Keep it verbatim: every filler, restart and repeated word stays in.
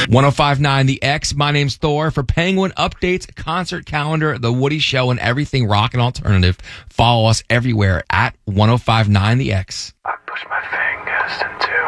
ten fifty-nine The X. My name's Thor. For Penguin updates, concert calendar, The Woody Show, and everything rock and alternative, follow us everywhere at ten fifty-nine The X. I push my fingers into